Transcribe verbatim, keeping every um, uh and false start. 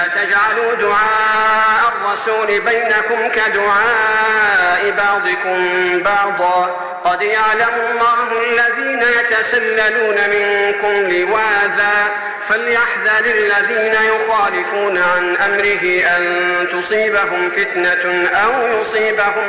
لا تجعلوا دعاء الرسول بينكم كدعاء بعضكم بعضا قد يعلم الله الذين يتسللون منكم لواذا فليحذر الذين يخالفون عن أمره أن تصيبهم فتنة أو يصيبهم